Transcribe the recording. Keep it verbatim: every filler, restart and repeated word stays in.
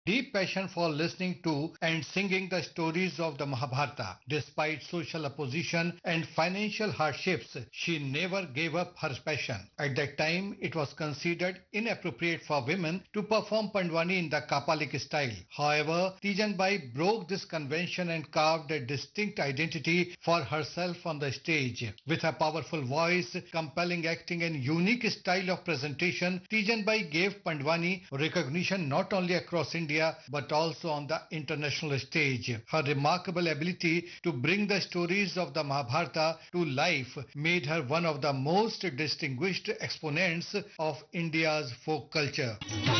deep passion for listening to and singing the stories of the Mahabharata. Despite social opposition and financial hardships, she never gave up her passion. At that time, it was considered inappropriate for women to perform Pandwani in the Kapalik style. However, Tijanbai broke this convention and carved a distinct identity for herself on the stage. With her powerful voice, compelling acting and unique style of presentation, Tijanbai gave Pandwani recognition not only across India but also on the international stage. Her remarkable ability to bring the stories of the Mahabharata to life made her one of the most distinguished exponents of India's folk culture.